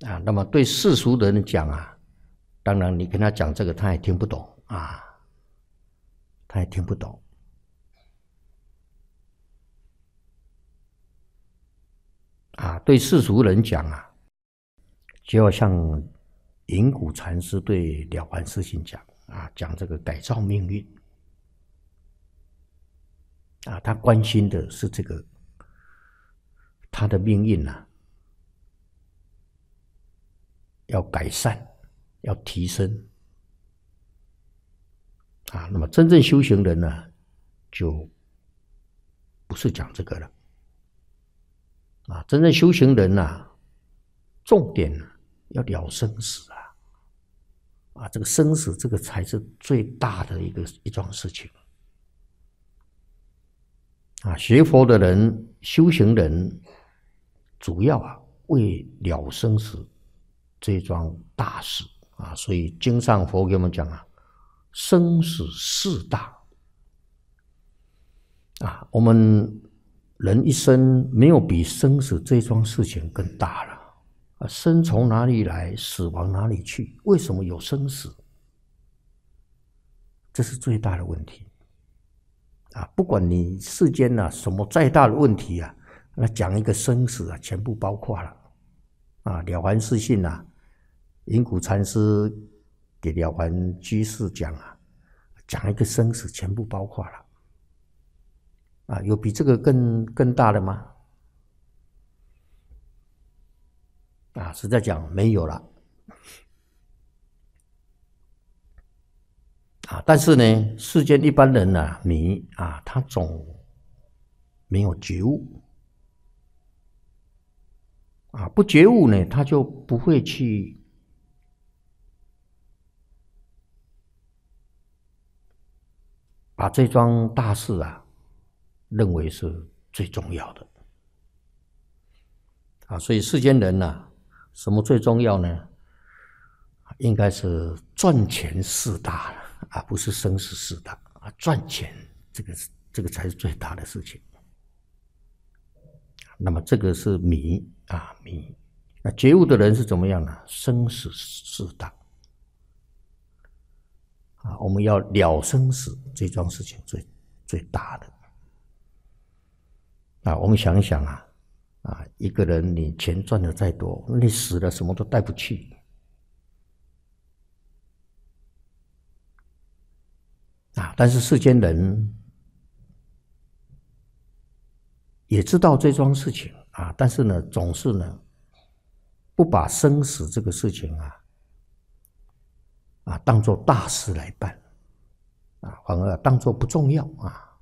那么对世俗人讲啊，当然你跟他讲这个，他也听不懂啊，他也听不懂。对世俗人讲啊，就要像隐谷禅师对了凡四训讲讲这个改造命运他关心的是这个他的命运要改善，要提升那么真正修行人呢，就不是讲这个了真正修行人重点要了生死这个生死这个才是最大的一桩事情学佛的人、修行人，主要为了生死这桩大事所以经上佛给我们讲生死事大我们人一生没有比生死这桩事情更大了生从哪里来，死往哪里去？为什么有生死？这是最大的问题不管你世间什么再大的问题那讲一个生死全部包括了了凡四训隐谷禅师给了凡居士讲一个生死全部包括了有比这个更大的吗？实在讲没有了但是呢，世间一般人迷他总没有觉悟不觉悟呢，他就不会去把这桩大事认为是最重要的所以世间人什么最重要呢？应该是赚钱事大了不是生死事大赚钱这个才是最大的事情。那么这个是迷迷。那觉悟的人是怎么样呢？生死事大我们要了生死这桩事情最大的我们想一想一个人你钱赚的再多，你死了什么都带不去但是世间人也知道这桩事情但是呢，总是呢不把生死这个事情当作大事来办反而当作不重要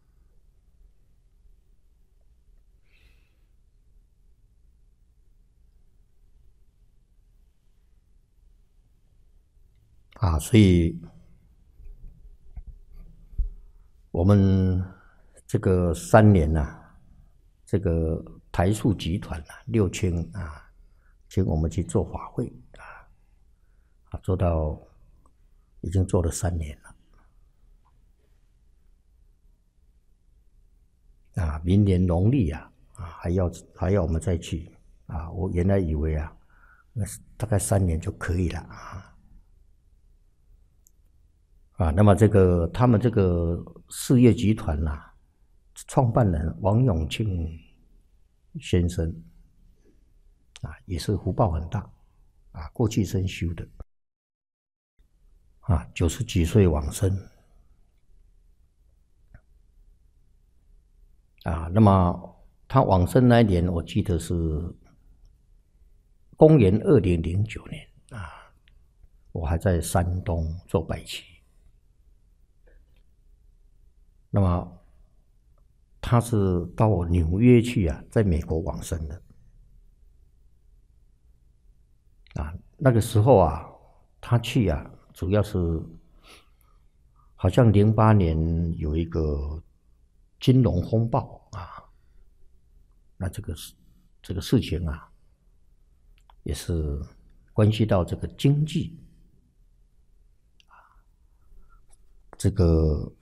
所以我们这个3年这个台塑集团六轻请我们去做法会做到已经做了3年了明年农历还要我们再去我原来以为大概3年就可以了那么他们这个事业集团创办人王永庆先生也是福报很大过去生修的90几岁往生那么他往生那一年我记得是公元2009年我还在山东做拜期那么他是到纽约去在美国往生的那个时候他去主要是好像08年有一个金融风暴那这个事情也是关系到这个经济这个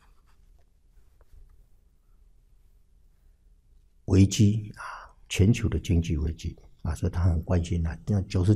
危机全球的经济危机所以他很关心90